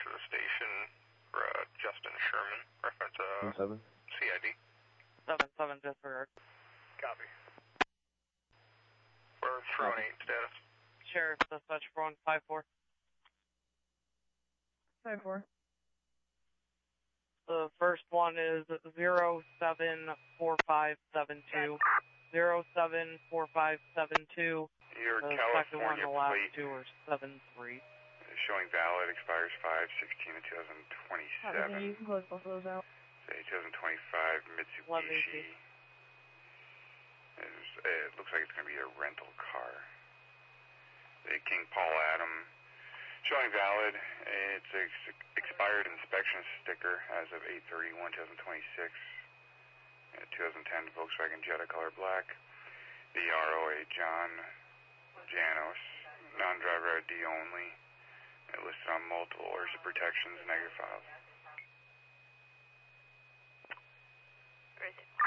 to the station for Justin Sherman, reference CID. 7-7, disregard. Copy. We're 418 status. Sheriff, dispatch 4154. 54. The first one is 074572. 074572. Your the California second one, the last plate two are 73. showing valid, expires 5/16 of 2027. You can close both of those out. Say 2025 Mitsubishi. It looks like it's going to be a rental car. The King Paul Adam. Showing valid. It's expired inspection sticker as of 8/31/2026. 2010 Volkswagen Jetta color black. The ROA John Janos. Non-driver ID only. Listed on multiple orders of protections, negative files.